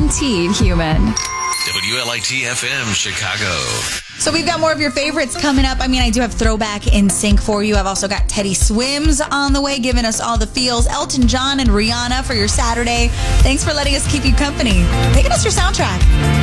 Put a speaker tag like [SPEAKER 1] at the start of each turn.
[SPEAKER 1] guaranteed human.
[SPEAKER 2] WLIT FM Chicago.
[SPEAKER 3] So we've got more of your favorites coming up. I mean, I do have Throwback in Sync for you. I've also got Teddy Swims on the way, giving us all the feels. Elton John and Rihanna for your Saturday. Thanks for letting us keep you company. Making us your soundtrack.